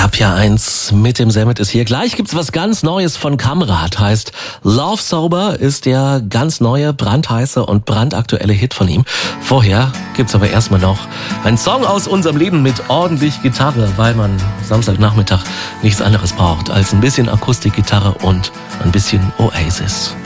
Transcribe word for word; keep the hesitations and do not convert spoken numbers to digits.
R P R eins mit dem Semmet ist hier. Gleich gibt's was ganz Neues von Kamrat. Heißt Love Sober ist der ganz neue, brandheiße und brandaktuelle Hit von ihm. Vorher gibt's aber erstmal noch einen Song aus unserem Leben mit ordentlich Gitarre, weil man Samstagnachmittag nichts anderes braucht als ein bisschen Akustikgitarre und ein bisschen Oasis.